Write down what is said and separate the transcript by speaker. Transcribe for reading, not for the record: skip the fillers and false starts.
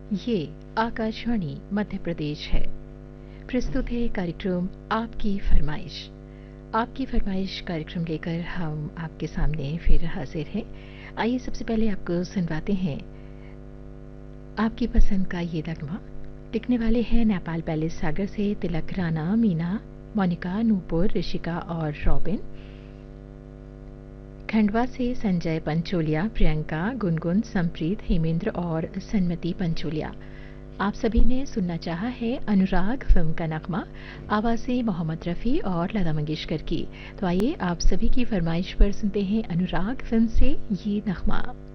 Speaker 1: ये आकाशवाणी मध्य प्रदेश है। प्रस्तुत है कार्यक्रम आपकी फरमाइश। आपकी फरमाइश कार्यक्रम लेकर हम आपके सामने फिर हाजिर हैं। आइए सबसे पहले आपको सुनवाते हैं आपकी पसंद का ये नगमा। लिखने वाले हैं नेपाल पैलेस सागर से तिलक राणा, मीना, मोनिका, नूपुर, ऋषिका और रॉबिन। खंडवा से संजय पंचोलिया, प्रियंका, गुनगुन, संप्रीत, हेमेंद्र और सन्मति पंचोलिया। आप सभी ने सुनना चाहा है अनुराग फिल्म का नगमा, आवाज़ें मोहम्मद रफ़ी और लता मंगेशकर की। तो आइए आप सभी की फरमाइश पर सुनते हैं अनुराग फिल्म से ये नगमा।